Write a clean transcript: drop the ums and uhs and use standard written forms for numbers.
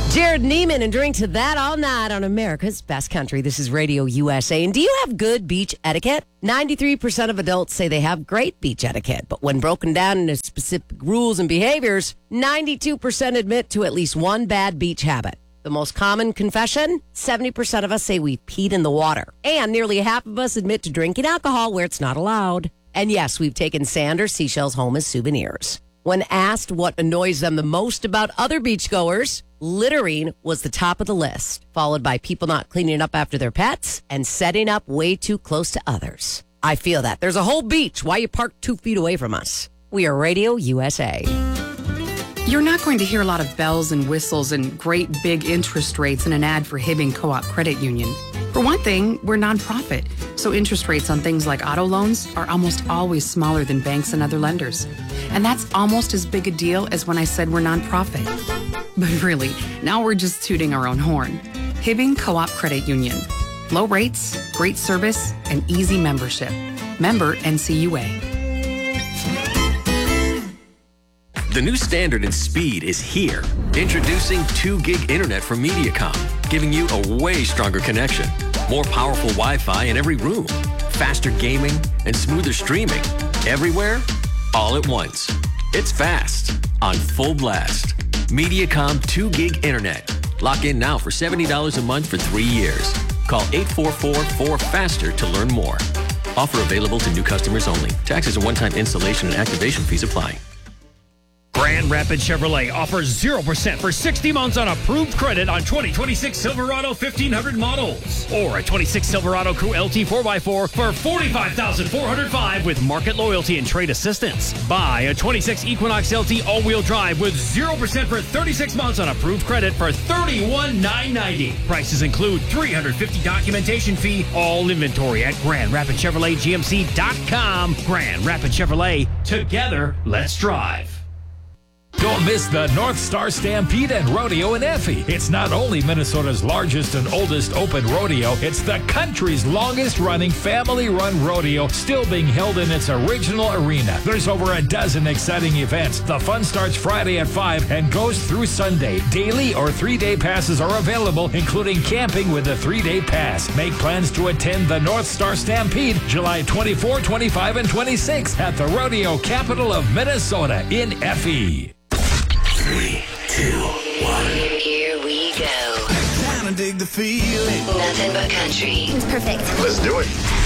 Jared Neiman and Drink to That all night on America's Best Country. This is Radio USA. And do you have good beach etiquette? 93% of adults say they have great beach etiquette. But when broken down into specific rules and behaviors, 92% admit to at least one bad beach habit. The most common confession, 70% of us say we peed in the water. And nearly half of us admit to drinking alcohol where it's not allowed. And yes, we've taken sand or seashells home as souvenirs. When asked what annoys them the most about other beachgoers, littering was the top of the list, followed by people not cleaning up after their pets and setting up way too close to others. I feel that. There's a whole beach. Why you park 2 feet away from us? We are Radio USA. You're not going to hear a lot of bells and whistles and great big interest rates in an ad for Hibbing Co-op Credit Union. For one thing, we're nonprofit, so interest rates on things like auto loans are almost always smaller than banks and other lenders. And that's almost as big a deal as when I said we're nonprofit. But really, now we're just tooting our own horn. Hibbing Co-op Credit Union. Low rates, great service, and easy membership. Member NCUA. The new standard in speed is here. Introducing 2 gig internet from Mediacom, giving you a way stronger connection. More powerful Wi-Fi in every room. Faster gaming and smoother streaming. Everywhere, all at once. It's fast, on full blast. Mediacom 2 gig internet. Lock in now for $70 a month for 3 years. Call 844-4FASTER to learn more. Offer available to new customers only. Taxes and one-time installation and activation fees apply. Grand Rapids Chevrolet offers 0% for 60 months on approved credit on 2026 Silverado 1500 models. Or a 26 Silverado Crew LT 4x4 for $45,405 with market loyalty and trade assistance. Buy a 26 Equinox LT all-wheel drive with 0% for 36 months on approved credit for $31,990. Prices include $350 documentation fee. All inventory at GrandRapidChevroletGMC.com. Grand Rapids Chevrolet. Together, let's drive. Don't miss the North Star Stampede and Rodeo in Effie. It's not only Minnesota's largest and oldest open rodeo, it's the country's longest-running family-run rodeo, still being held in its original arena. There's over a dozen exciting events. The fun starts Friday at 5 and goes through Sunday. Daily or 3-day passes are available, including camping with a 3-day pass. Make plans to attend the North Star Stampede July 24, 25, and 26 at the rodeo capital of Minnesota in Effie. 3, 2, 1. Here we go. Kinda dig the feeling. Nothing but country. It's perfect. Let's do it.